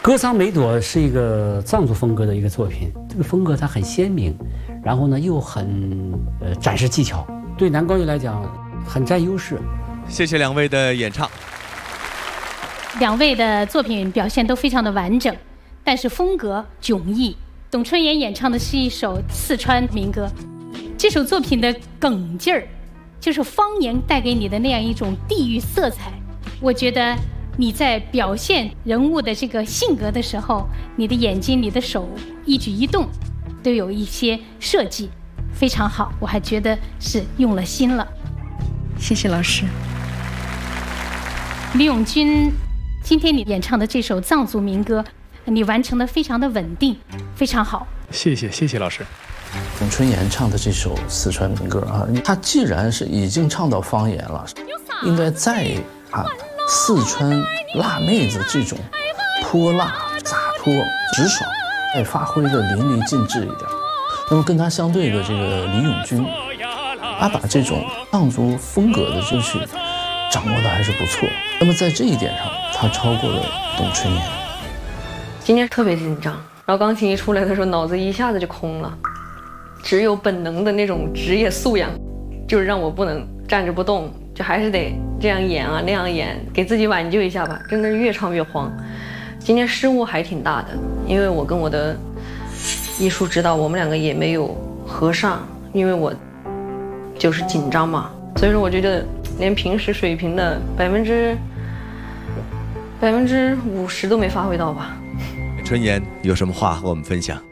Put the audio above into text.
歌桑梅朵是一个藏族风格的一个作品，这个风格它很鲜明，然后呢又很展示技巧，对男高音来讲很占优势。 谢谢两位的演唱。 两位的作品表现都非常的完整，但是风格迥异。董春妍演唱的是一首四川民歌，这首作品的梗劲儿，就是方言带给你的那样一种地域色彩。我觉得你在表现人物的这个性格的时候，你的眼睛、你的手一举一动都有一些设计，非常好，我还觉得是用了心了。 谢谢老师。 李永军，今天你演唱的这首藏族民歌，你完成的非常的稳定，非常好。 谢谢老师。 董春妍唱的这首四川民歌啊，她既然是已经唱到方言了，应该再四川辣妹子这种泼辣、洒脱、直爽，再发挥的淋漓尽致一点。那么跟她相对的这个李永军，他把这种藏族风格的歌曲掌握的还是不错。那么在这一点上，他超过了董春妍。 今天特别紧张，然后钢琴一出来的时候，脑子一下子就空了，只有本能的那种职业素养，就是让我不能站着不动，就还是得这样演啊那样演，给自己挽救一下吧。真的是越唱越慌。今天失误还挺大的，因为我跟我的艺术指导，我们两个也没有合上，因为我就是紧张嘛，所以说我觉得连平时水平的50%都没发挥到吧。 春妍有什么话和我们分享？